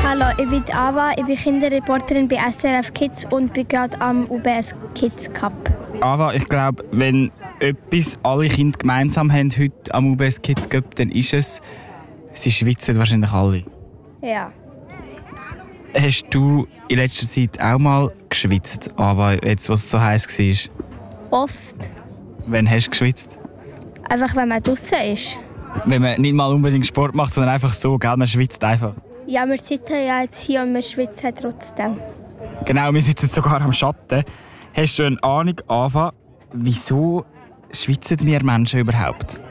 Hallo, ich bin Ava, ich bin Kinderreporterin bei SRF Kids und bin gerade am UBS Kids Cup. Ava, ich glaube, wenn etwas alle Kinder gemeinsam haben heute am UBS Kids Cup, dann ist es, sie schwitzen wahrscheinlich alle. Ja. Hast du in letzter Zeit auch mal geschwitzt, Ava, jetzt, was es so heiß war? Oft. Wann hast du geschwitzt? Einfach, wenn man draußen ist. Wenn man nicht mal unbedingt Sport macht, sondern einfach so, gell? Man schwitzt einfach. Ja, wir sitzen ja jetzt hier und wir schwitzen trotzdem. Genau, wir sitzen sogar am Schatten. Hast du eine Ahnung, Ava, wieso schwitzen wir Menschen überhaupt?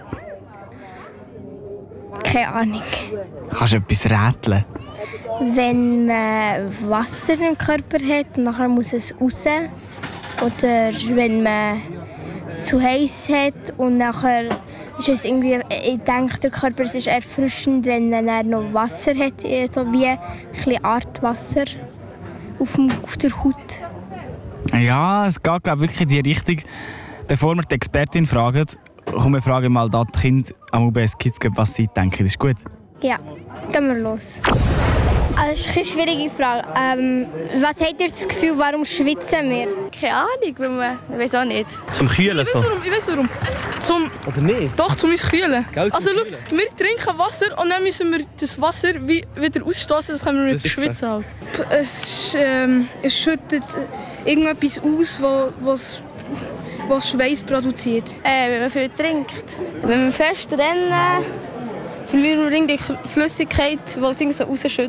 Keine Ahnung. Kannst du etwas rätseln? Wenn man Wasser im Körper hat, nachher muss es raus. Oder wenn man es zu heiß hat und nachher ist es irgendwie, ich denke, der Körper ist erfrischend, wenn er noch Wasser hat, so wie ein bisschen Art Wasser auf der Haut. Ja, es geht glaube wirklich in die Richtung. Bevor wir die Expertin fragen, wir fragen mal da die Kinder am UBS Kids Cup, was sie denken. Ist gut? Ja, gehen wir los. Das ist eine schwierige Frage. Was habt ihr das Gefühl, warum schwitzen wir? Keine Ahnung, weil man, ich weiß auch nicht. Zum Kühlen so? Ich weiß warum. Oder nicht? Doch, zum uns kühlen. Gell, Also zum schau, Kühlen. wir trinken Wasser und dann müssen wir das Wasser wieder ausstoßen, das können wir mit Das ist Schwitzen halt. Es schüttet irgendetwas aus, was Schweiß produziert. Wenn man viel trinkt. Wenn wir fest rennen, verlieren wir die Flüssigkeit, die es so rausschüttet.